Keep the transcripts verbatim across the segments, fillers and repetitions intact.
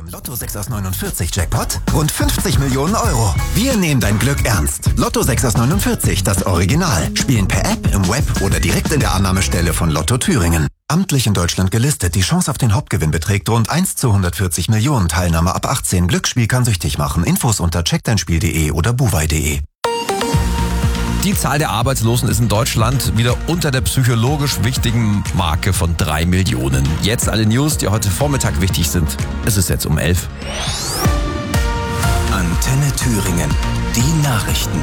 Im Lotto sechs aus neunundvierzig Jackpot rund fünfzig Millionen Euro. Wir nehmen dein Glück ernst. Lotto sechs aus neunundvierzig, das Original. Spielen per App, im Web oder direkt in der Annahmestelle von Lotto Thüringen. Amtlich in Deutschland gelistet. Die Chance auf den Hauptgewinn beträgt rund eins zu hundertvierzig Millionen. Teilnahme ab achtzehn. Glücksspiel kann süchtig machen. Infos unter check dein spiel punkt de oder buwei punkt de. Die Zahl der Arbeitslosen ist in Deutschland wieder unter der psychologisch wichtigen Marke von drei Millionen. Jetzt alle News, die heute Vormittag wichtig sind. Es ist jetzt um elf. Antenne Thüringen. Die Nachrichten.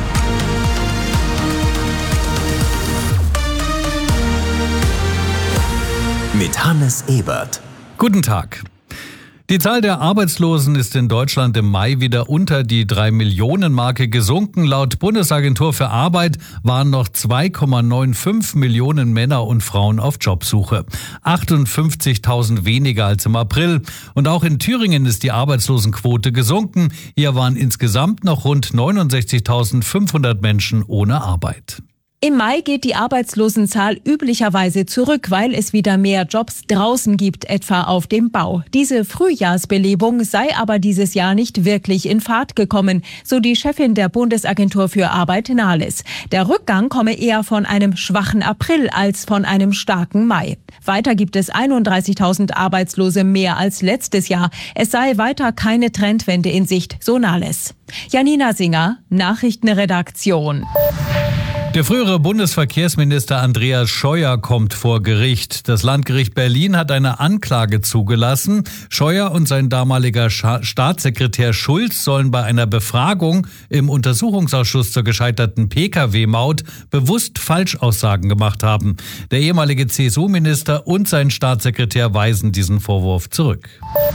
Mit Hannes Ebert. Guten Tag. Die Zahl der Arbeitslosen ist in Deutschland im Mai wieder unter die drei Millionen Marke gesunken. Laut Bundesagentur für Arbeit waren noch zwei Komma fünfundneunzig Millionen Männer und Frauen auf Jobsuche. achtundfünfzigtausend weniger als im April. Und auch in Thüringen ist die Arbeitslosenquote gesunken. Hier waren insgesamt noch rund neunundsechzigtausendfünfhundert Menschen ohne Arbeit. Im Mai geht die Arbeitslosenzahl üblicherweise zurück, weil es wieder mehr Jobs draußen gibt, etwa auf dem Bau. Diese Frühjahrsbelebung sei aber dieses Jahr nicht wirklich in Fahrt gekommen, so die Chefin der Bundesagentur für Arbeit Nahles. Der Rückgang komme eher von einem schwachen April als von einem starken Mai. Weiter gibt es einunddreißigtausend Arbeitslose mehr als letztes Jahr. Es sei weiter keine Trendwende in Sicht, so Nahles. Janina Singer, Nachrichtenredaktion. Der frühere Bundesverkehrsminister Andreas Scheuer kommt vor Gericht. Das Landgericht Berlin hat eine Anklage zugelassen. Scheuer und sein damaliger Staatssekretär Schulz sollen bei einer Befragung im Untersuchungsausschuss zur gescheiterten P K W-Maut bewusst Falschaussagen gemacht haben. Der ehemalige C S U-Minister und sein Staatssekretär weisen diesen Vorwurf zurück.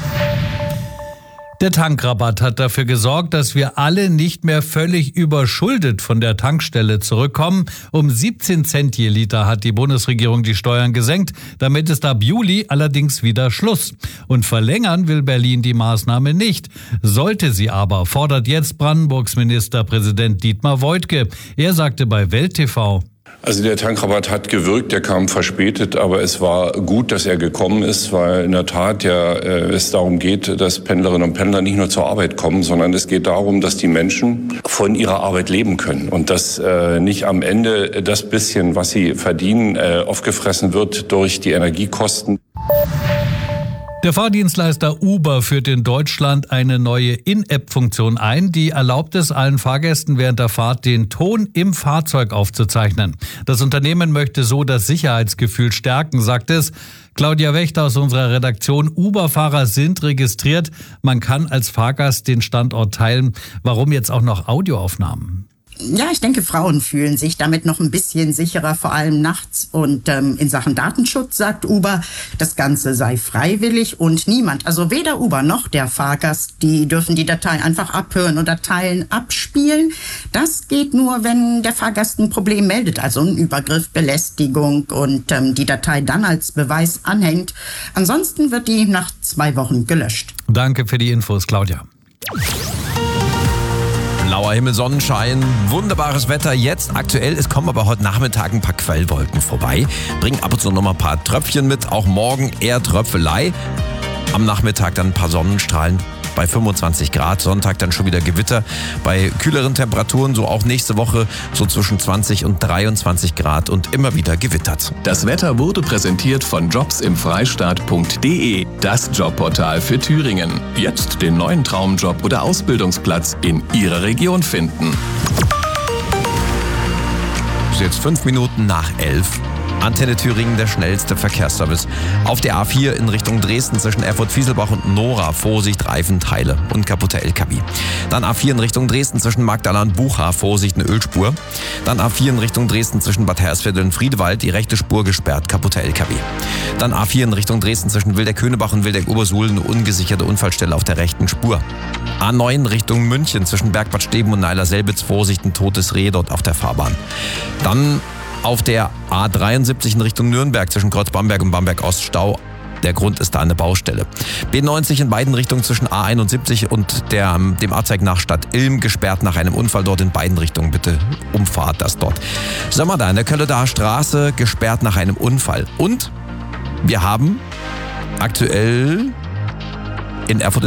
Der Tankrabatt hat dafür gesorgt, dass wir alle nicht mehr völlig überschuldet von der Tankstelle zurückkommen. Um siebzehn Cent je Liter hat die Bundesregierung die Steuern gesenkt. Damit ist ab Juli allerdings wieder Schluss. Und verlängern will Berlin die Maßnahme nicht. Sollte sie aber, fordert jetzt Brandenburgs Ministerpräsident Dietmar Woidke. Er sagte bei Welt T V: Also der Tankrabatt hat gewirkt, der kam verspätet, aber es war gut, dass er gekommen ist, weil in der Tat ja äh, es darum geht, dass Pendlerinnen und Pendler nicht nur zur Arbeit kommen, sondern es geht darum, dass die Menschen von ihrer Arbeit leben können und dass äh, nicht am Ende das bisschen, was sie verdienen, äh, aufgefressen wird durch die Energiekosten. Der Fahrdienstleister Uber führt in Deutschland eine neue In-App-Funktion ein, die erlaubt es allen Fahrgästen während der Fahrt, den Ton im Fahrzeug aufzuzeichnen. Das Unternehmen möchte so das Sicherheitsgefühl stärken, sagt es. Claudia Wächter aus unserer Redaktion: Uber-Fahrer sind registriert. Man kann als Fahrgast den Standort teilen. Warum jetzt auch noch Audioaufnahmen? Ja, ich denke, Frauen fühlen sich damit noch ein bisschen sicherer, vor allem nachts. Und ähm, in Sachen Datenschutz sagt Uber, das Ganze sei freiwillig und niemand, also weder Uber noch der Fahrgast, die dürfen die Datei einfach abhören oder teilen, abspielen. Das geht nur, wenn der Fahrgast ein Problem meldet, also ein Übergriff, Belästigung und ähm, die Datei dann als Beweis anhängt. Ansonsten wird die nach zwei Wochen gelöscht. Danke für die Infos, Claudia. Blauer Himmel, Sonnenschein, wunderbares Wetter jetzt aktuell. Es kommen aber heute Nachmittag ein paar Quellwolken vorbei. Bringen ab und zu noch mal ein paar Tröpfchen mit. Auch morgen eher Tröpfelei. Am Nachmittag dann ein paar Sonnenstrahlen bei fünfundzwanzig Grad. Sonntag dann schon wieder Gewitter. Bei kühleren Temperaturen, so auch nächste Woche, so zwischen zwanzig und dreiundzwanzig Grad und immer wieder gewittert. Das Wetter wurde präsentiert von jobs im freistaat punkt de, das Jobportal für Thüringen. Jetzt den neuen Traumjob oder Ausbildungsplatz in Ihrer Region finden. Es ist jetzt fünf Minuten nach elf. Antenne Thüringen, der schnellste Verkehrsservice. Auf der A vier in Richtung Dresden zwischen Erfurt-Fieselbach und Nora. Vorsicht, Reifenteile und kaputte L K W. Dann A vier in Richtung Dresden zwischen Magdala und Bucha. Vorsicht, eine Ölspur. Dann A vier in Richtung Dresden zwischen Bad Hersfeld und Friedewald. Die rechte Spur gesperrt, kaputte L K W. Dann A vier in Richtung Dresden zwischen Wildeck-Höhnebach und Wildeck-Obersuhl. Eine ungesicherte Unfallstelle auf der rechten Spur. A neun Richtung München zwischen Bergbad Steben und Neiler-Selbitz. Vorsicht, ein totes Reh dort auf der Fahrbahn. Dann auf der A dreiundsiebzig in Richtung Nürnberg zwischen Kreuz-Bamberg und Bamberg-Ost Stau. Der Grund ist da eine Baustelle. B neunzig in beiden Richtungen zwischen A einundsiebzig und der, dem A-Zeig nach Stadt Ilm gesperrt nach einem Unfall dort in beiden Richtungen. Bitte umfahrt das dort. Sommerda in der Kölledaer Straße gesperrt nach einem Unfall. Und wir haben aktuell in Erfurt